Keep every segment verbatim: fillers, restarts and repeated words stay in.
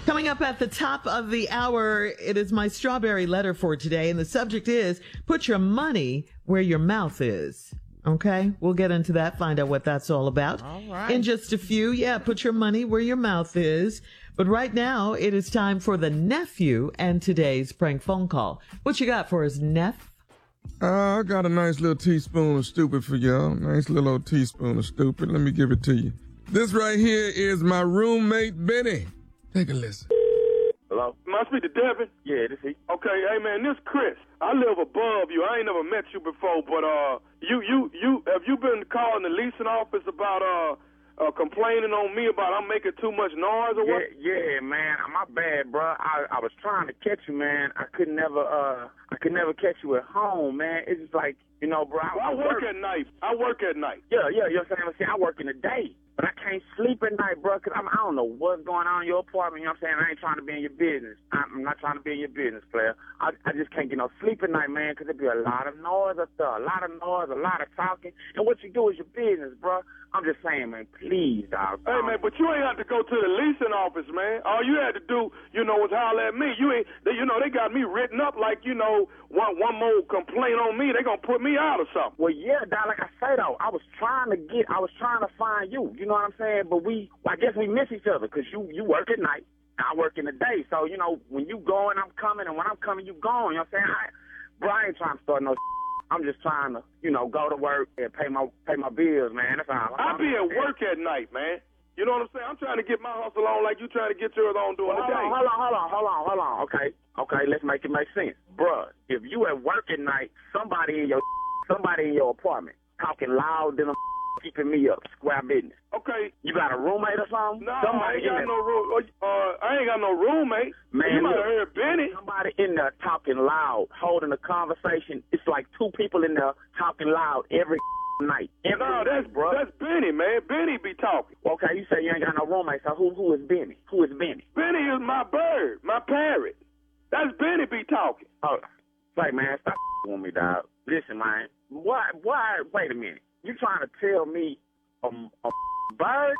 Coming up at the top of the hour, it is my strawberry letter for today, and the subject is put your money where your mouth is. Okay, we'll get into that, find out what that's all about. All right. In just a few, yeah, put your money where your mouth is. But right now, it is time for the nephew and today's prank phone call. What you got for us, Neff? Uh, I got a nice little teaspoon of stupid for y'all. Nice little old teaspoon of stupid. Let me give it to you. This right here is my roommate, Benny. Take a listen. Hello? Must be the Devin? Yeah, this he. Okay, hey man, this Chris. I live above you. I ain't never met you before, but uh, you, you, you, have you been calling the leasing office about uh, uh complaining on me about I'm making too much noise or what? Yeah, yeah, man. My bad, bro. I I was trying to catch you, man. I could never uh, I could never catch you at home, man. It's just like, you know, bro. I, well, I work, work at night. I work at night. Yeah, yeah. You know what I'm saying? I work in the day. But I can't sleep at night, bro, because I don't know what's going on in your apartment. You know what I'm saying? I ain't trying to be in your business. I'm not trying to be in your business, player. I, I just can't get no sleep at night, man, because there be a lot of noise up there, a lot of noise, a lot of talking. And what you do is your business, bro. I'm just saying, man, please, dog. Hey, man, but you ain't have to go to the leasing office, man. All you had to do, you know, was holler at me. You ain't, they, you know, they got me written up like, you know, one one more complaint on me, they gonna put me out or something. Well, yeah, dog, like I say, though, I was trying to get, I was trying to find you. You know what I'm saying? But we, I guess we miss each other because you, you work at night, I work in the day. So, you know, when you going, I'm coming, and when I'm coming, you going. You know what I'm saying? I, bro, I ain't trying to start no I'm just trying to, you know, go to work and pay my pay my bills, man. That's all. I be at work at night, man. You know what I'm saying? I'm trying to get my hustle on like you trying to get yours on during well, the day. Hold on, hold on, hold on, hold on. Okay, okay, let's make it make sense. Bruh, if you at work at night, somebody in your somebody in your apartment talking loud than a keeping me up, square business. Okay. You got a roommate or something? No, somebody I ain't got no room. Uh, I ain't got no roommate. Man, you might look, have heard Benny. Somebody in there talking loud, holding a conversation. It's like two people in there talking loud every night. Every no, that's night, bro. That's Benny, man. Benny be talking. Okay, you say you ain't got no roommate. So who who is Benny? Who is Benny? Benny is my bird, my parrot. That's Benny be talking. Oh, say man, stop with me, dog. Listen, man. Why? Why? Wait a minute. You trying to tell me a, a bird?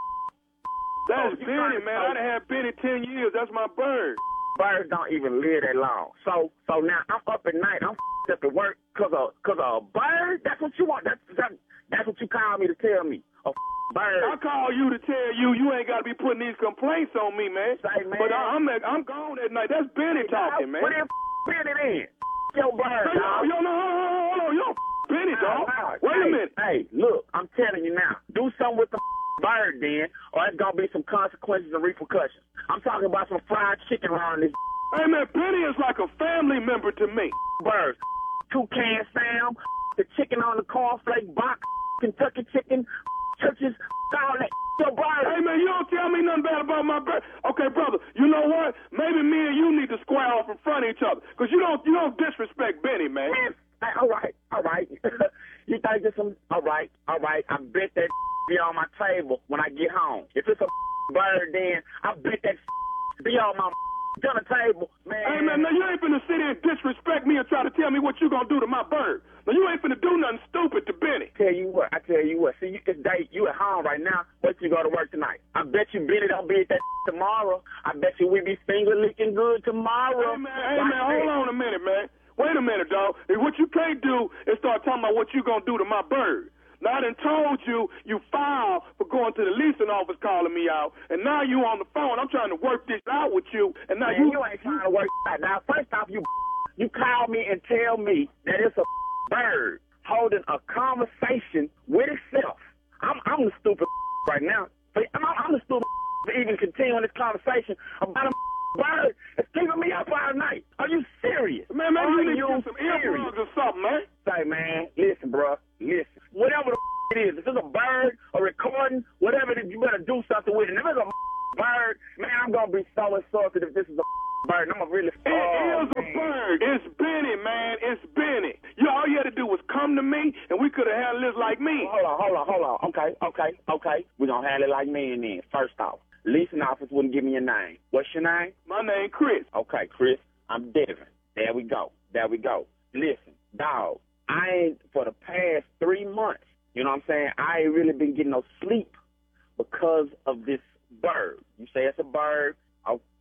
That's oh, Benny, man. I done had Benny ten years. That's my bird. Birds don't even live that long. So, so now I'm up at night. I'm up at work because of because of a bird. That's what you want. That's that, that's what you call me to tell me. A bird. I call you to tell you you ain't got to be putting these complaints on me, man. Say, man. But I, I'm at, I'm gone at night. That's Benny talking, man. What if Benny then? Your bird. Hey, yo, yo, no, hold on, hold on, yo, Benny, dog. Wait hey, a minute. Hey, look, I'm telling you now. Do something with the bird then, or it's gonna be some consequences and repercussions. I'm talking about some fried chicken around this. Hey man, Benny is like a family member to me. Birds, toucan Sam, the chicken on the cornflake box, Kentucky chicken, churches, all that. Your bird. Hey man, you don't tell me nothing bad about my bird. Okay, brother, you know what? Maybe me and you need to square off in front of each other, cause you don't you don't disrespect Benny, man. man hey, all right, all right. You think it's some? All right, all right. I bet that be on my table when I get home. If it's a bird, then I bet that be on my dinner table, man. Hey, man, now you ain't finna sit here and disrespect me and try to tell me what you gonna do to my bird. Now, you ain't finna do nothing stupid to Benny. Tell you what, I tell you what. See, you, it's day, you at home right now, but you go to work tonight. I bet you Benny don't be at that tomorrow. I bet you we be finger licking good tomorrow. Hey, man, hey, man, hold on a minute, man. Wait a minute, dog. What you can't do is start talking about what you gonna do to my bird. Now, I done told you you filed for going to the leasing office calling me out, and now you on the phone. I'm trying to work this out with you, and now man, you... you ain't trying to work it out. Now, first off, you you call me and tell me that it's a bird holding a conversation with itself. I'm, I'm the stupid right now. I'm, I'm the stupid for even continuing this conversation about a bird that's keeping me up all night. Are you serious? Man, maybe Are you need you to get some earplugs or something, man. Say, man, listen, bro, listen. Whatever the it is, if it's a bird, a recording, whatever it is, you better do something with it. And if it's a bird, man, I'm going to be so insulted if this is a bird. I'm going to really... It oh, is man. a bird. It's Benny, man. It's Benny. You all you had to do was come to me, and we could have handled this like me. Hold on, hold on, hold on. Okay, okay, okay. We're going to handle it like me and then. First off, leasing office wouldn't give me your name. What's your name? My name, Chris. Okay, Chris. I'm Devin. There we go. There we go. Listen, dog, I ain't, for the past three months, you know what I'm saying, I ain't really been getting no sleep because of this bird. You say it's a bird. Oh,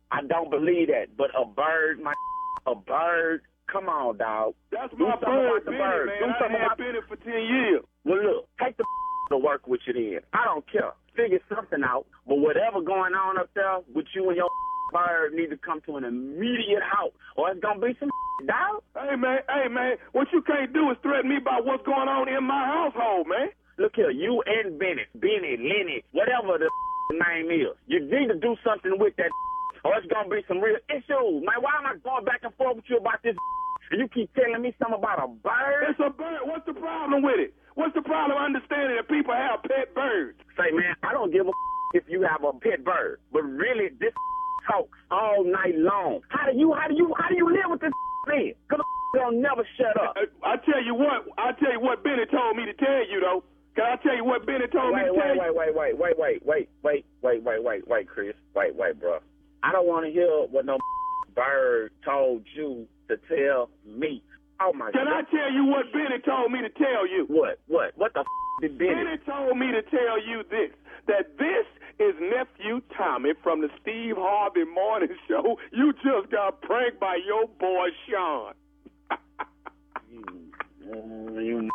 I don't believe that. But a bird, my a bird. Come on, dog. That's Do my something bird, about the Benny, bird. man. Do I something had about Benny for ten years. Well, look, take the to work with you then. I don't care. Figure something out. But whatever going on up there with you and your bird need to come to an immediate halt, or it's gonna be some dog. Hey man, hey man, what you can't do is threaten me about what's going on in my household, man. Look here, you and Bennett, Benny, Lenny, whatever the name is, you need to do something with that, or it's gonna be some real issues, man. Why am I going back and forth with you about this? And you keep telling me something about a bird? It's a bird. What's the problem with it? What's the problem understanding that people have pet birds? Say, man, I don't give a if you have a pet bird, but really, this talks all night long. How do you, how do you, how do you live with this man? Cause don't never shut up. I, I tell you what, I tell you what Benny told me to tell you though. Can I tell you what Benny told wait, me to wait, tell you? Wait, wait, wait, wait, wait, wait, wait, wait, wait, wait, wait, Chris, wait, wait, bro. I don't want to hear what no bird told you to tell me. Oh my Can God. I tell you what Benny told me to tell you? What? What? What the f did Benny? Benny told me to tell you this, that this is nephew Tommy from the Steve Harvey Morning Show. You just got pranked by your boy Sean. you, mm, you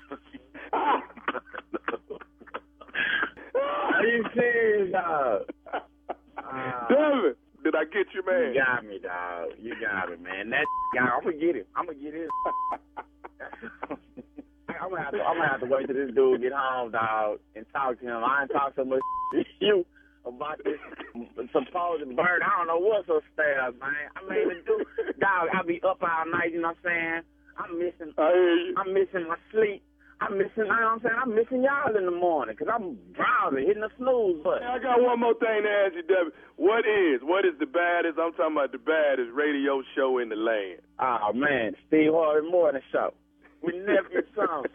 Are you serious, dog? Uh, David, did I get you, man? You got me, dog. You got me, man. That guy, I'm gonna get him. I'm gonna get him. I'm gonna have to. I'm gonna have to wait till this dude get home, dog, and talk to him. I ain't talk so much to you about this supposed bird. I don't know what's upstairs, man. I mean, the dude, dog, I be up all night. You know what I'm saying? I'm missing. I hear you. I'm missing my sleep. I'm missing, you know what I'm saying? I'm missing y'all in the morning because I'm browsing, hitting the snooze button. I got one more thing to ask you, David. What is, what is the baddest, I'm talking about the baddest radio show in the land? Oh, man, Steve Harvey Morning Show. With nephew Tom.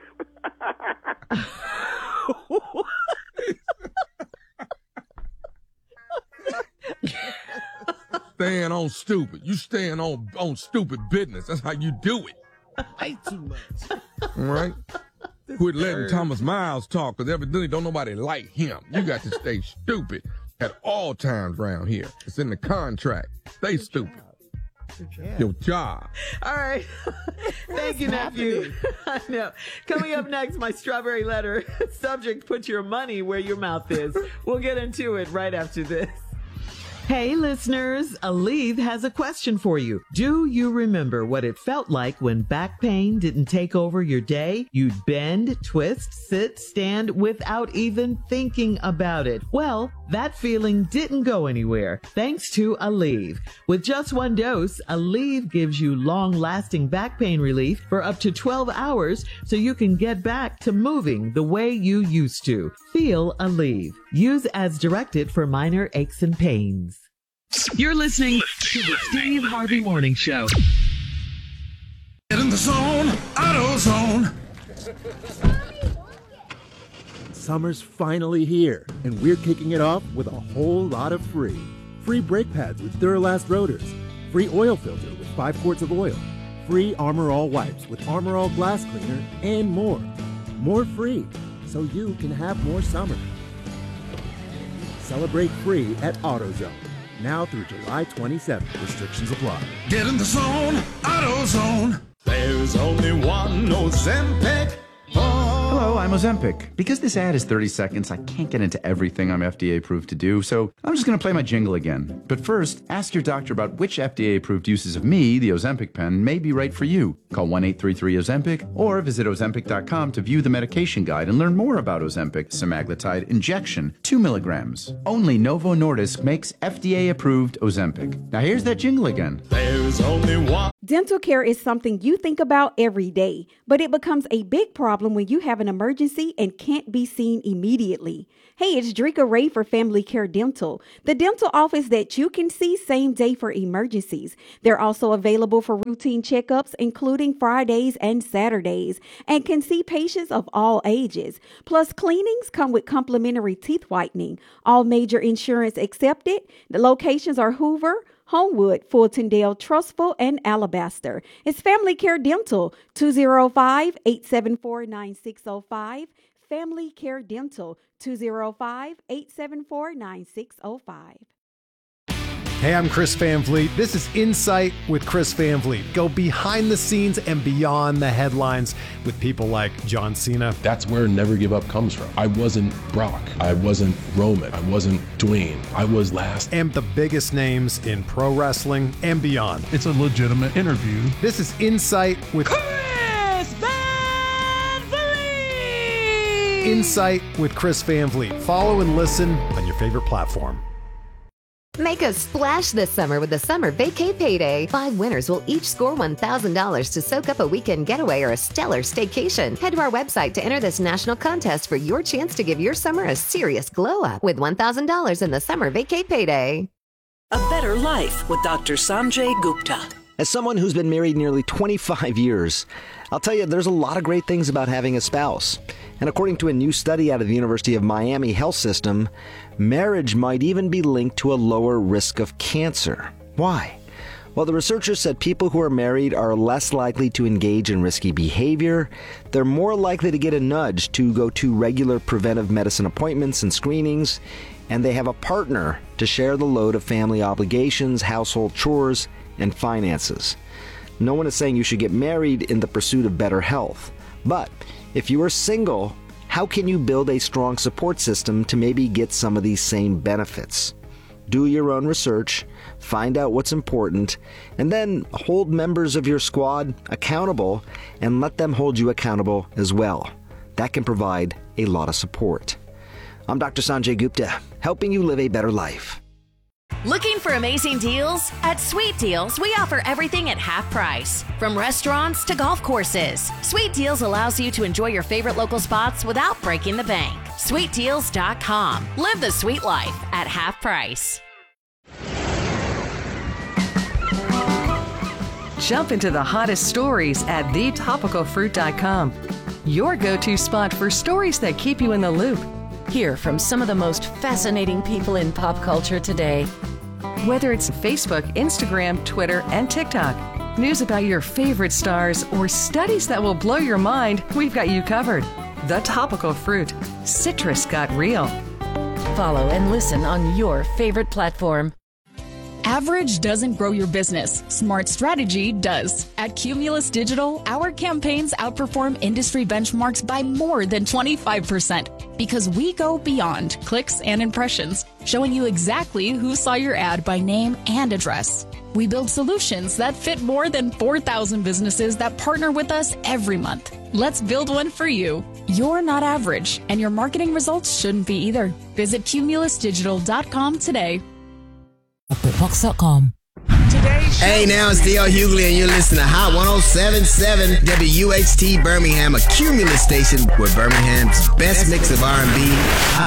Staying on stupid. You staying on, on stupid business. That's how you do it. Way too much. All right? Quit letting Thomas Miles talk, because evidently don't nobody like him. You got to stay stupid at all times around here. It's in the contract. Stay stupid. Your job. All right. Thank you, nephew. I know. Coming up next, my strawberry letter. Subject, put your money where your mouth is. We'll get into it right after this. Hey, listeners, Aleve has a question for you. Do you remember what it felt like when back pain didn't take over your day? You'd bend, twist, sit, stand without even thinking about it. Well, that feeling didn't go anywhere thanks to Aleve. With just one dose, Aleve gives you long-lasting back pain relief for up to twelve hours so you can get back to moving the way you used to. Feel Aleve. Use as directed for minor aches and pains. You're listening to the Steve Harvey Morning Show. Get in the zone, AutoZone. Summer's finally here, and we're kicking it off with a whole lot of free. Free brake pads with Duralast rotors. Free oil filter with five quarts of oil. Free Armor All wipes with Armor All glass cleaner, and more. More free, so you can have more summer. Celebrate free at AutoZone. Now through July twenty-seventh. Restrictions apply. Get in the zone, AutoZone. There's only one Ozempic. Hello, I'm Ozempic. Because this ad is thirty seconds, I can't get into everything I'm F D A approved to do, so I'm just going to play my jingle again. But first, ask your doctor about which F D A approved uses of me, the Ozempic pen, may be right for you. Call one eight three three Ozempic or visit Ozempic dot com to view the medication guide and learn more about Ozempic semaglutide injection, two milligrams. Only Novo Nordisk makes F D A approved Ozempic. Now here's that jingle again. There's only one. Dental care is something you think about every day, but it becomes a big problem when you have an emergency and can't be seen immediately. Hey, it's Drika Ray for Family Care Dental, the dental office that you can see same day for emergencies. They're also available for routine checkups, including Fridays and Saturdays, and can see patients of all ages. Plus, cleanings come with complimentary teeth whitening. All major insurance accepted. The locations are Hoover, Homewood, Fultondale, Trustful, and Alabaster. It's Family Care Dental, two oh five, eight seven four, nine six oh five. Family Care Dental, two oh five, eight seven four, nine six oh five. Hey, I'm Chris Van Vliet. This is Insight with Chris Van Vliet. Go behind the scenes and beyond the headlines with people like John Cena. That's where Never Give Up comes from. I wasn't Brock. I wasn't Roman. I wasn't Dwayne. I was last. And the biggest names in pro wrestling and beyond. It's a legitimate interview. This is Insight with Chris Van Vliet! Insight with Chris Van Vliet. Follow and listen on your favorite platform. Make a splash this summer with the Summer Vacay Payday. Five winners will each score one thousand dollars to soak up a weekend getaway or a stellar staycation. Head to our website to enter this national contest for your chance to give your summer a serious glow up with one thousand dollars in the Summer Vacay Payday. A better life with Doctor Sanjay Gupta. As someone who's been married nearly twenty-five years, I'll tell you there's a lot of great things about having a spouse. And according to a new study out of the University of Miami Health System, marriage might even be linked to a lower risk of cancer. Why? Well, the researchers said people who are married are less likely to engage in risky behavior, they're more likely to get a nudge to go to regular preventive medicine appointments and screenings, and they have a partner to share the load of family obligations, household chores, and finances. No one is saying you should get married in the pursuit of better health. But if you are single, how can you build a strong support system to maybe get some of these same benefits? Do your own research, find out what's important, and then hold members of your squad accountable and let them hold you accountable as well. That can provide a lot of support. I'm Doctor Sanjay Gupta, helping you live a better life. Looking for amazing deals? At Sweet Deals, we offer everything at half price. From restaurants to golf courses, Sweet Deals allows you to enjoy your favorite local spots without breaking the bank. sweet deals dot com. Live the sweet life at half price. Jump into the hottest stories at the topical fruit dot com. Your go-to spot for stories that keep you in the loop. Hear from some of the most fascinating people in pop culture today. Whether it's Facebook, Instagram, Twitter, and TikTok, news about your favorite stars, or studies that will blow your mind, we've got you covered. The Topical Fruit. Citrus got real. Follow and listen on your favorite platform. Average doesn't grow your business. Smart strategy does. At Cumulus Digital, our campaigns outperform industry benchmarks by more than twenty-five percent because we go beyond clicks and impressions, showing you exactly who saw your ad by name and address. We build solutions that fit more than four thousand businesses that partner with us every month. Let's build one for you. You're not average, and your marketing results shouldn't be either. Visit cumulus digital dot com today. Box dot com. Hey, now it's D L Hughley, and you're listening to Hot one oh seven point seven W H T Birmingham, a Cumulus station with Birmingham's best mix of R and B, hot